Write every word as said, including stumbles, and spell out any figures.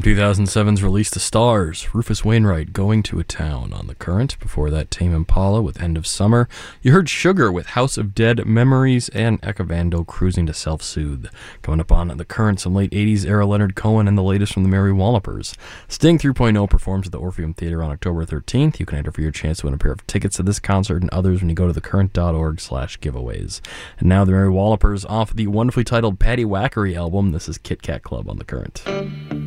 two thousand seven's Release the Stars, Rufus Wainwright, Going to a Town on The Current. Before that, Tame Impala with End of Summer. You heard Sugar with House of Dead Memories, and Ekavando, Cruising to Self-Soothe. Coming up on The Current, some late eighties era Leonard Cohen and the latest from the Mary Wallopers. Sting three point oh performs at the Orpheum Theater on October thirteenth. You can enter for your chance to win a pair of tickets to this concert and others when you go to thecurrent.org slash giveaways. And now the Mary Wallopers off the wonderfully titled Patty Wackery album. This is Kit Kat Club on The Current.